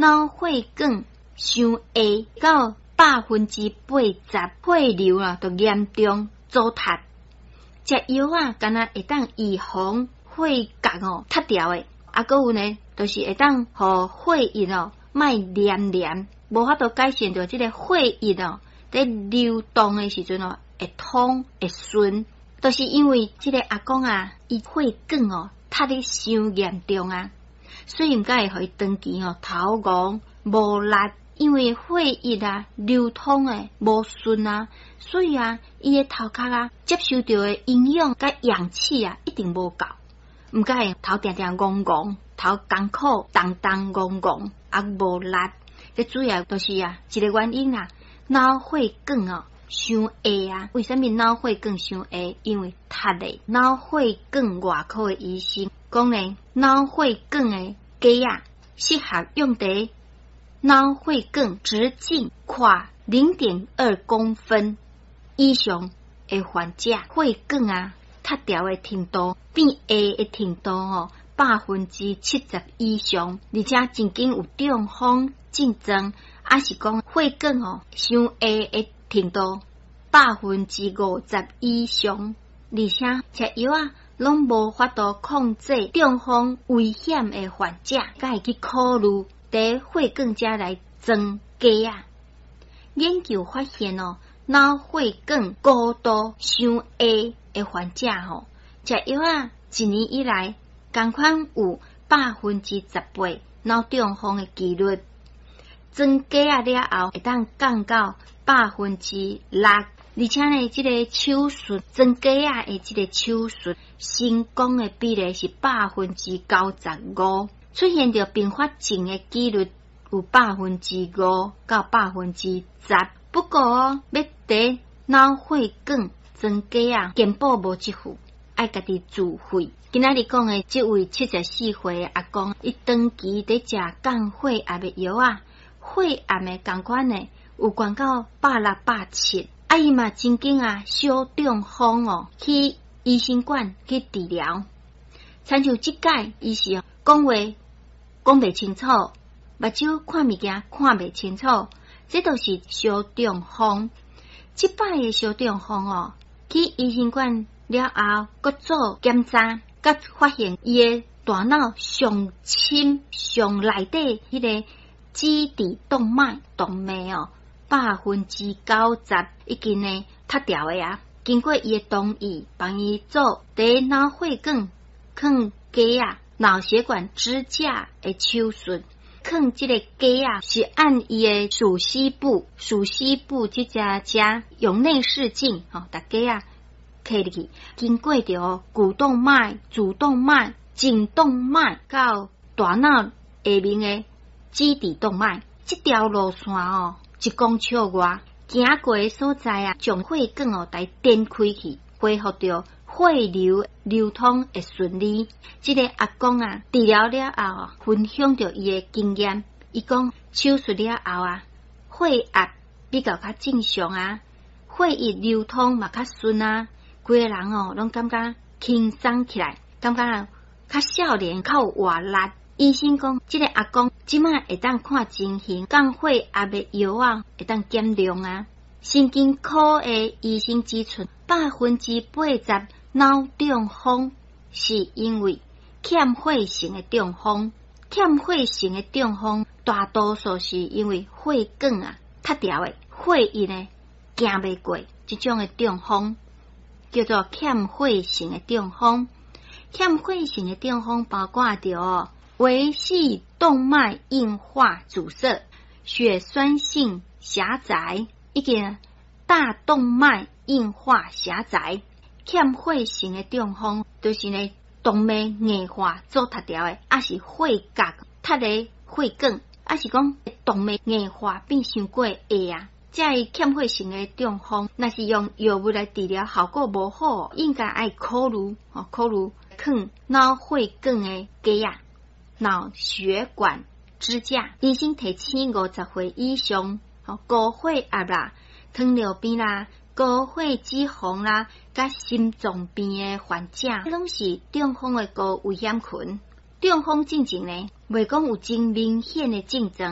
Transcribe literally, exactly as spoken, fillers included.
脑血管伤下到百分之八十，血流啊就严重阻塞。食药啊，敢若会当预防血管哦塌掉诶，啊，搁有呢，就是会当互血液哦卖黏黏，无法度改善着即个血液哦在流动诶时阵哦会通会顺，都、就是因为即个阿公啊，伊血管哦塌得伤严重啊，所以毋该会互伊长期哦头晕无力。因为血液啊流通诶无顺啊，所以啊，伊诶头壳啊接受到诶营养甲氧气啊一定无够，毋该头定定戆戆，头艰苦重重戆戆，啊无力。这主要都是啊一个原因啊，脑血管哦伤下啊。为什么脑血管伤下？因为塌咧。脑血管外科诶医生讲咧，脑血管诶架啊适合用伫脑血管直径跨 零点二公分以上的患者，血管啊塌掉的程度变下的程度哦，百分之七十以上，而且曾经有中风症状，还是讲血管哦伤下的程度百分之五十以上，而且吃药啊拢无法度控制中风危险的患者，才会去考虑伫血管遮来装架啊。研究发现哦，脑血管高度伤下的患者吼，食药啊，一年以来，共款有百分之十八脑中风的几率，装架啊了后会当降到百分之六，而且呢，这个手术装架啊的这个手术成功的比例是百分之九十五，出现着并发症的几率有百分之五到百分之十。不过哦，要得脑血管装架啊，健保无支付，爱家己自费。今仔日讲的这位七十四岁的阿公，伊长期在食降血压的药啊，血压的共款呢有悬到百六百七。啊，伊嘛曾经啊小中风哦，去医生馆去治疗，参像即届伊是讲话讲袂清楚，目睭看物件看袂清楚，这都是小中风。即摆的小中风哦，去医生馆了后，搁做检查，甲发现伊的大脑上深上内底迄个基底动脉动脉哦，百分之九十已经呢塌掉的啊。经过伊的同意，帮伊做伫脑血管放架啊，脑血管支架的手术。放这个架啊，是按伊的属西部，属西部这只只用内视镜吼，大家啊摕入去，经过着股动脉、主动脉、颈动脉到大脑下面的基底动脉，这条路线哦，一公尺外，行过的所在啊，将血管哦来点开去，恢复着血流流通会顺利。这个阿公啊，治疗了后，分享着伊的经验。伊讲手术了后啊，血压比较较正常啊，血液流通嘛较顺啊，规个人哦拢感觉轻松起来，感觉较少年较有活力。医生讲，这个阿公即摆会当看情形，降血压的药啊会当减量啊。神经科的医生指出，百分之八十脑中风是因为欠血性的中风，欠血性的中风大多数是因为血管啊塌掉的，血液呢行袂过，这种的中风叫做欠血性的中风。欠血性的中风包括着微细动脉硬化阻塞、血栓性狭窄以及大动脉硬化狭窄。欠血性的中风就是呢动脉硬化做塌掉的，还是血角塌咧血管，还是讲动脉硬化变伤过下啊。这欠血性的中风，若是用药物来治疗效果无好，应该爱考虑哦，考虑放脑血管的架啊，脑血管支架。医生提醒五十岁以上哦，高血压啦、糖尿病啦、高血脂肪啦，甲心脏病的患者，拢是中风的高危险群。中风进前呢，未讲有真明显的症状。